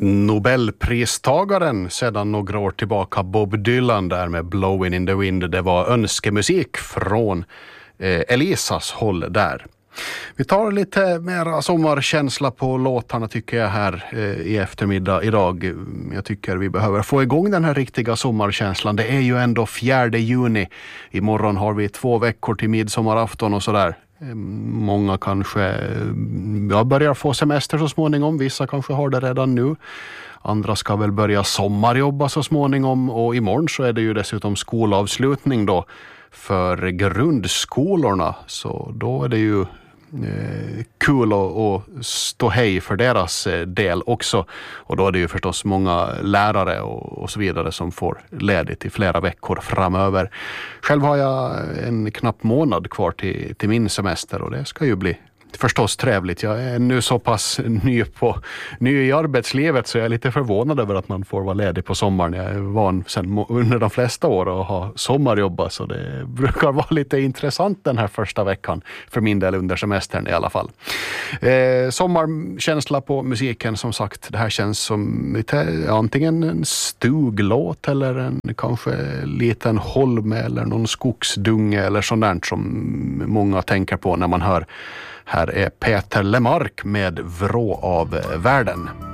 Nobelpristagaren sedan några år tillbaka, Bob Dylan, där med Blowing in the Wind. Det var önskemusik från Elisas håll där. Vi tar lite mer sommarkänsla på låtarna tycker jag här i eftermiddag idag. Jag tycker vi behöver få igång den här riktiga sommarkänslan. Det är ju ändå 4 juni. Imorgon har vi 2 veckor till midsommarafton och sådär. Många kanske börjar få semester så småningom. Vissa kanske har det redan nu. Andra ska väl börja sommarjobba så småningom. Och imorgon så är det ju dessutom skolavslutning då för grundskolorna. Så då är det ju kul att stå hej för deras del också. Och då är det ju förstås många lärare och så vidare som får ledigt i flera veckor framöver. Själv har jag en knapp månad kvar till min semester och det ska ju bli förstås trevligt. Jag är nu så pass ny i arbetslivet så jag är lite förvånad över att man får vara ledig på sommaren. Jag är van sedan under de flesta år att ha sommarjobba så det brukar vara lite intressant den här första veckan för min del under semestern i alla fall. Sommarkänsla på musiken som sagt. Det här känns som lite, antingen en stuglåt eller en kanske liten holme eller någon skogsdunge eller sånt där som många tänker på när man hör. Här är Peter Lemark med Vrå av världen.